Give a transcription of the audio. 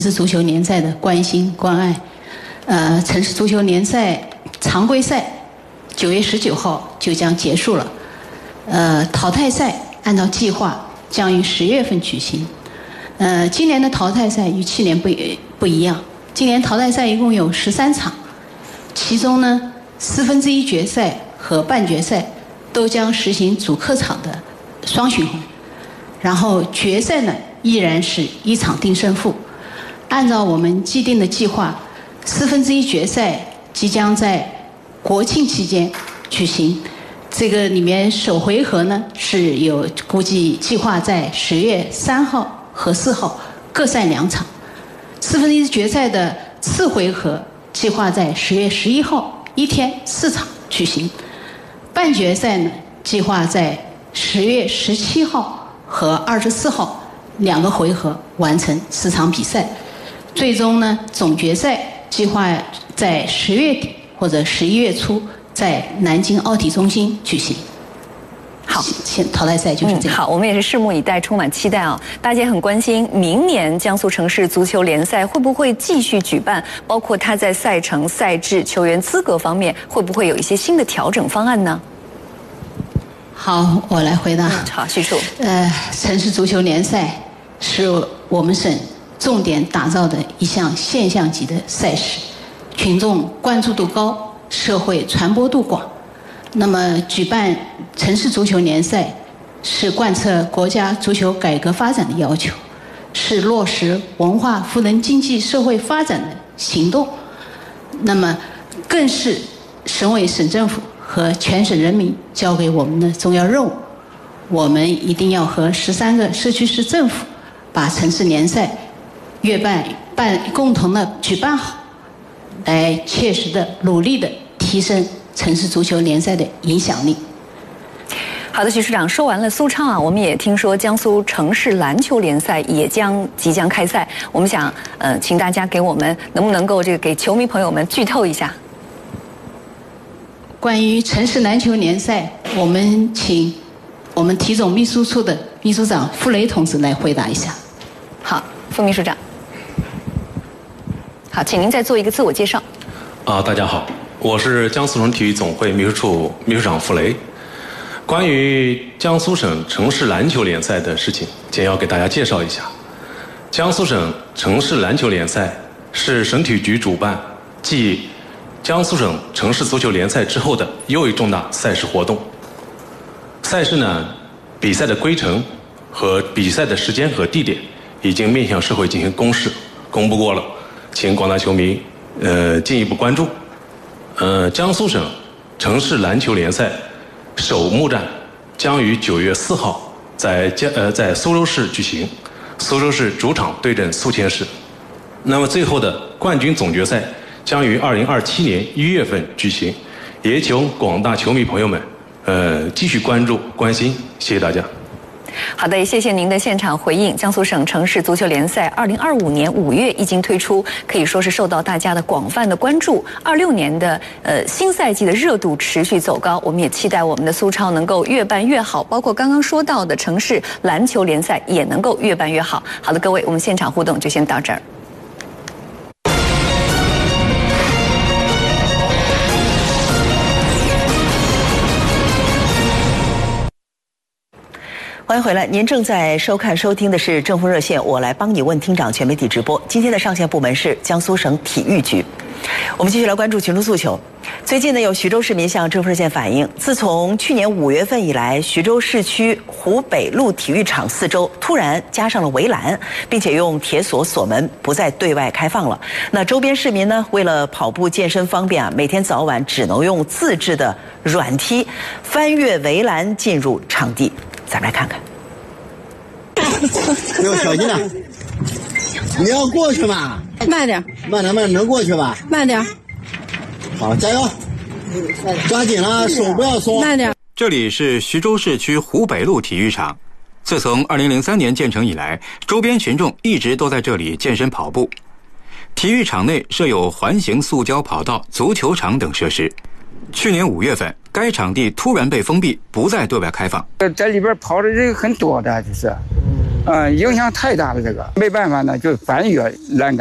是足球联赛的关心关爱。城市足球联赛常规赛9月19号就将结束了。淘汰赛按照计划将于10月份举行。今年的淘汰赛与去年不一样，今年淘汰赛一共有13场，其中呢1/4决赛和半决赛都将实行主客场的双循环，然后决赛呢依然是1场定胜负。按照我们既定的计划，1/4决赛即将在国庆期间举行。这个里面首回合呢是有估计计划在10月3号和4号各赛2场。1/4决赛的次回合计划在10月11号一天4场举行。半决赛呢计划在10月17号和24号2个回合完成4场比赛。最终呢，总决赛计划在10月底或者11月初在南京奥体中心举行。好，淘汰赛就是这样。 好，我们也是拭目以待，充满期待啊！大家也很关心，明年江苏城市足球联赛会不会继续举办？包括它在赛程、赛制、球员资格方面，会不会有一些新的调整方案呢？ 好，我来回答。 好，徐处。 城市足球联赛是我们省重点打造的一项现象级的赛事，群众关注度高，社会传播度广。那么举办城市足球联赛是贯彻国家足球改革发展的要求，是落实文化赋能经济社会发展的行动，那么更是省委省政府和全省人民交给我们的重要任务。我们一定要和13个社区市政府把城市联赛越共同的举办好，来切实的努力的提升城市足球联赛的影响力。 好的，徐处长说完了苏超啊，我们也听说江苏城市篮球联赛也即将开赛。我们想请大家给我们能不能够给球迷朋友们剧透一下？ 关于城市篮球联赛，我们请我们体总秘书处的秘书长傅雷同志来回答一下。 好，傅秘书长。好，请您再做一个自我介绍。 大家好，我是江苏省体育总会秘书处秘书长傅雷。关于江苏省城市篮球联赛的事情，简要给大家介绍一下。江苏省城市篮球联赛是省体育局主办，继江苏省城市足球联赛之后的又一重大赛事活动。赛事呢，比赛的规程和比赛的时间和地点已经面向社会进行公布过了，请广大球迷进一步关注。江苏省城市篮球联赛首幕战将于9月4号在苏州市举行，苏州市主场对阵宿迁市。那么最后的冠军总决赛将于2027年1月份举行，也请广大球迷朋友们继续关注关心，谢谢大家。 好的，谢谢您的现场回应。江苏省城市足球联赛2025年5月一经推出，可以说是受到大家的广泛的关注。26年的新赛季的热度持续走高，我们也期待我们的苏超能够越办越好，包括刚刚说到的城市篮球联赛也能够越办越好。好的，各位，我们现场互动就先到这儿。欢迎回来，您正在收听的是正风热线，我来帮你问厅长全媒体直播。今天的上线部门是江苏省体育局。我们继续来关注群众诉求。最近呢，有徐州市民向正风热线反映，自从去年5月份以来，徐州市区湖北路体育场4周突然加上了围栏，并且用铁锁锁门，不再对外开放了。那周边市民呢，为了跑步健身方便啊，每天早晚只能用自制的软梯翻越围栏进入场地。咱们来看看。 要小心点，你要过去吗？ 慢点， 慢点，能过去吧？ 慢点。 好，加油！抓紧了，手不要松。 慢点。 这里是徐州市区湖北路体育场，自从2003年建成以来，周边群众一直都在这里健身跑步。体育场内设有环形塑胶跑道、足球场等设施。去年5月份，该场地突然被封闭，不再对外开放。 在里边跑的人很多的，就是。 影响太大了，这个没办法呢，就翻越栏杆。